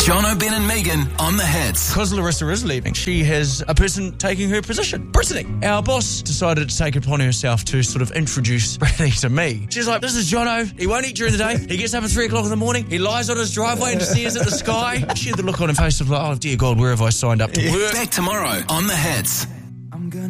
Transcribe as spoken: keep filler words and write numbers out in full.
Jono, Ben and Megan on the Hits. Because Larissa is leaving, she has a person taking her position. Brittany, our boss, decided to take it upon herself to sort of introduce Brittany to me. She's like, this is Jono. He won't eat during the day. He gets up at three o'clock in the morning. He lies on his driveway and stares at the sky. She had the look on her face of like, oh dear God, where have I signed up to work? Back tomorrow on the Hits.